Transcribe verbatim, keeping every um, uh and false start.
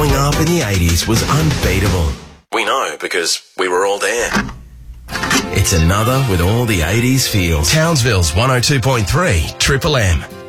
growing up in the eighties was unbeatable. We know because we were all there. It's another with all the eighties feels. Townsville's one oh two point three Triple M.